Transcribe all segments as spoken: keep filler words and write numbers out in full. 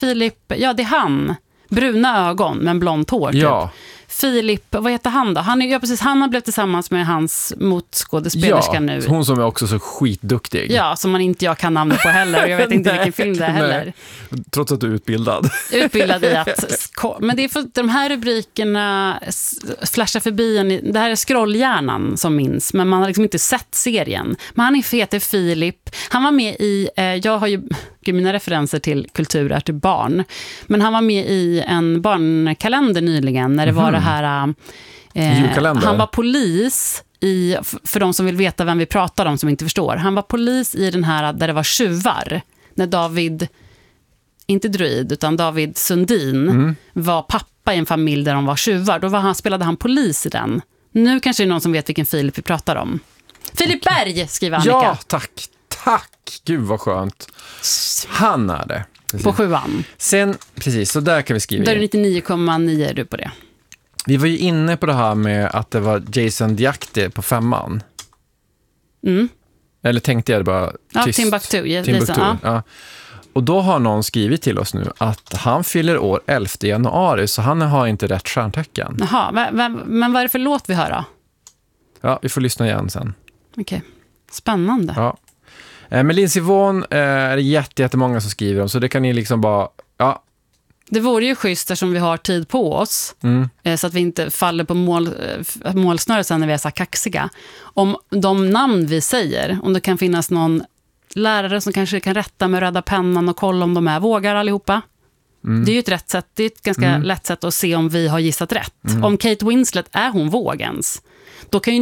Filip, ja det är han. Bruna ögon men blont hår typ. Ja. Filip, vad heter han då? Han, är, ja, precis, han har blivit tillsammans med hans motskådespelerska ja, nu. Hon som är också så skitduktig. Ja, som man inte jag kan namnet på heller. Och jag vet inte nej, vilken film det är heller. Nej. Trots att du är utbildad. Utbildad i att... Men det är för de här rubrikerna flashar förbi en. Det här är scrollhjärnan som minns. Men man har liksom inte sett serien. Men han heter Filip. Han var med i... Eh, jag har ju... Mina referenser till kultur är till barn. Men han var med i en barnkalender nyligen när det var mm. det här... Eh, han var polis i, för de som vill veta vem vi pratar om som inte förstår. Han var polis i den här där det var tjuvar. När David, inte Druid utan David Sundin mm. var pappa i en familj där de var tjuvar. Då var han, spelade han polis i den. Nu kanske det är någon som vet vilken Filip vi pratar om. Filip okay. Berg skriver Annika. Ja, tack. Tack. Gud vad skönt. Han är det. Precis. På sjuan. Sen, precis, så där kan vi skriva. Där är nittionio komma nio är du på det. Vi var ju inne på det här med att det var Jason Diakte på femman. Mm. Eller tänkte jag bara ja, tyst. Timbuktu. Timbuktu. Jason, ja. Ja. Och då har någon skrivit till oss nu att han fyller år elfte januari så han har inte rätt stjärntecken. Jaha, men, men, men vad är det för låt vi hör då? Ja, vi får lyssna igen sen. Okej, okay. Spännande. Ja. Men Lindsey Vonn är det jätte, jättemånga som skriver om så det kan ni liksom bara... Ja. Det vore ju schysst som vi har tid på oss mm. så att vi inte faller på mål, målsnöret sen när vi är så här kaxiga. Om de namn vi säger, om det kan finnas någon lärare som kanske kan rätta med röda pennan och kolla om de är vågar allihopa. Mm. Det är ju ett rätt sätt, det är ett ganska mm. lätt sätt att se om vi har gissat rätt. Mm. Om Kate Winslet är hon vågens, då kan ju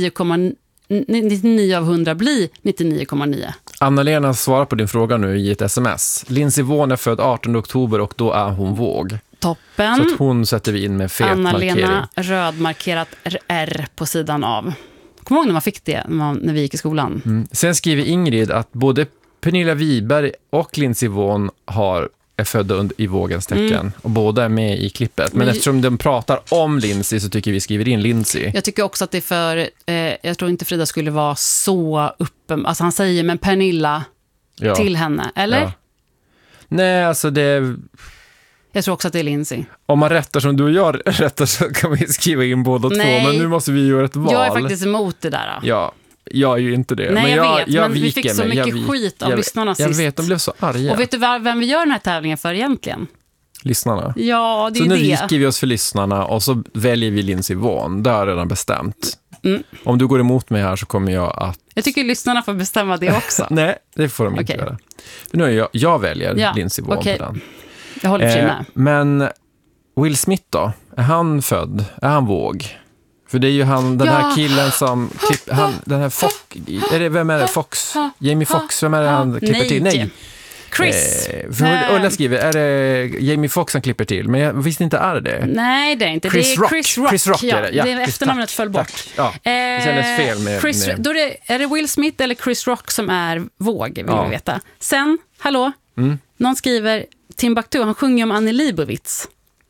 nittionio av hundra bli nittionio komma nio. Anna-Lena svarar på din fråga nu i ett sms. Lindsey Vonn är född artonde oktober och då är hon våg. Toppen. Så att hon sätter vi in med fet Anna-Lena markering. Anna-Lena rödmarkerat R på sidan av. Kom ihåg när man fick det när vi gick i skolan. Mm. Sen skriver Ingrid att både Pernilla Wiberg och Lindsey Vonn har är födda i vågens tecken. Mm. Och båda är med i klippet. Men, Men eftersom de pratar om Lindsey så tycker vi skriver in Lindsey. Jag tycker också att det är för... Eh, jag tror inte Frida skulle vara så uppen... Alltså han säger men Pernilla ja. Till henne, eller? Ja. Nej, alltså det... Jag tror också att det är Lindsey. Om man rättar som du och jag rättar så kan vi skriva in båda Nej. två. Men nu måste vi göra ett val. Jag är faktiskt emot det där. Då. Ja. Jag är ju inte det. Nej, men jag, jag vet. Jag men vi fick så mig. mycket jag, skit av jag, lyssnarna jag sist. Jag vet, de blev så arga. Och vet du vem vi gör den här tävlingen för egentligen? Lyssnarna. Ja, det är så ju nu det. viker vi oss för lyssnarna och så väljer vi Lindsey Vonn. Det har jag redan bestämt. Mm. Om du går emot mig här så kommer jag att... Jag tycker lyssnarna får bestämma det också. Nej, det får de inte okay. göra. För nu är jag, jag väljer ja. Lindsey Vonn okay. på den. Jag håller för eh, Men Will Smith då? Är han född? Är han våg? För det är ju han, den ja. här killen som klipp, han, den här Fox, är det, vem är det? Fox? Jamie Fox, vem är det han klipper Nej. till? Nej. Chris. Eh, för Ulla skriver, är det Jamie Fox som klipper till? Men jag visste inte, är det? Nej, det är inte. Chris det är Rock. Chris Rock. Chris Rock ja, är det. Ja, det är Chris, efternamnet tack, föll bort. Tack. Ja, det kändes fel med... Chris, med... Då är, det, är det Will Smith eller Chris Rock som är våg, vill ja. vi veta. Sen, hallå, mm. någon skriver Timbuktu, han sjunger om Annie Leibovitz.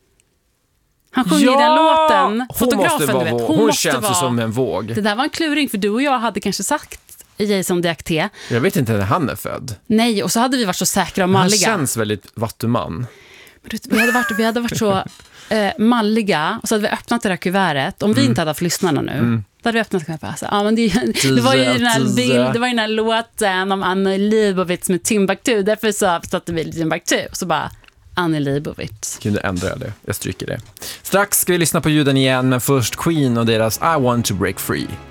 Han sjunger ja, i den låten. Fotografen, du vet. Hon, hon hon måste känns vara... som en våg. Det där var en kluring, för du och jag hade kanske sagt Jason Diakte. Jag vet inte när han är född. Nej, och så hade vi varit så säkra och malliga. Han känns väldigt vattuman. Vi hade varit, vi hade varit så eh, malliga, och så hade vi öppnat det där kuvertet. Om vi mm. inte hade haft lyssnarna nu, mm. då hade vi öppnat kuvertet. Alltså, ja, men det, det, var ju den här bild, det var ju den här låten om Annie Leibovitz med Timbuktu. Därför så satte vi Timbuktu. Och så bara... Annie Leibovitz. Kunde ändra det. Jag stryker det. Strax ska vi lyssna på ljuden igen, men först Queen och deras I Want to Break Free.